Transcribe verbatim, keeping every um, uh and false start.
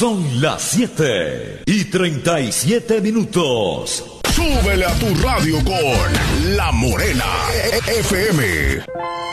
Son las siete y treinta y siete minutos. Súbele a tu radio con La Morena F M.